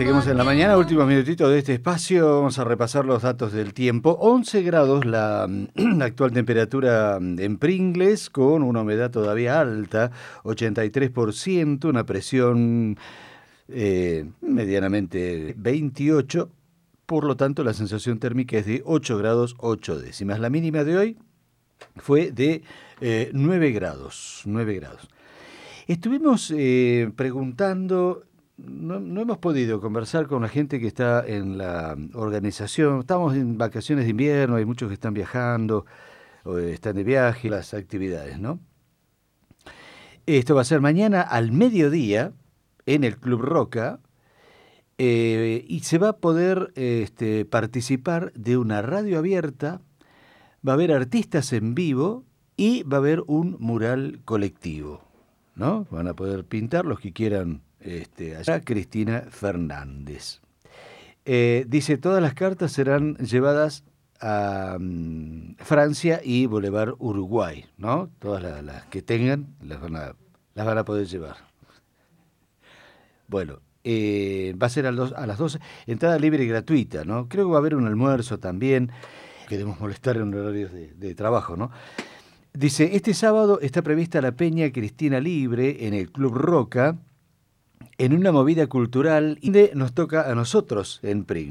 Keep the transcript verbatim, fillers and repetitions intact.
Seguimos en la mañana, último minutito de este espacio. Vamos a repasar los datos del tiempo. once grados la, la actual temperatura en Pringles, con una humedad todavía alta, ochenta y tres por ciento, una presión eh, medianamente veintiocho. Por lo tanto, la sensación térmica es de ocho grados ocho décimas. La mínima de hoy fue de eh, nueve grados. nueve grados. Estuvimos eh, preguntando... No, no hemos podido conversar con la gente que está en la organización. Estamos en vacaciones de invierno, hay muchos que están viajando, o están de viaje, las actividades, ¿no? Esto va a ser mañana al mediodía en el Club Roca, eh, y se va a poder este, participar de una radio abierta, va a haber artistas en vivo y va a haber un mural colectivo, ¿no? Van a poder pintar los que quieran. Este, allá Cristina Fernández. Eh, dice, todas las cartas serán llevadas a um, Francia y Boulevard Uruguay, ¿no? Todas las, las que tengan las van, a, las van a poder llevar. Bueno, eh, va a ser a, los, a las doce, entrada libre y gratuita, ¿no? Creo que va a haber un almuerzo también. Queremos molestar en horarios de, de trabajo, ¿no? Dice, este sábado está prevista la Peña Cristina Libre en el Club Roca, en una movida cultural, y nos toca a nosotros en Pringles.